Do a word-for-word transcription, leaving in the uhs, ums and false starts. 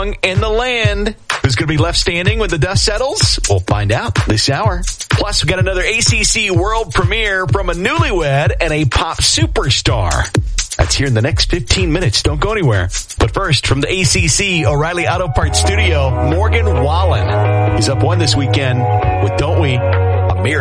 song in the land. Who's going to be left standing when the dust settles? We'll find out this hour. Plus, we got another A C C world premiere from a newlywed and a pop superstar. That's here in the next fifteen minutes. Don't go anywhere. But first, from the A C C O'Reilly Auto Parts studio, Morgan Wallen. He's up one this weekend with Don't We?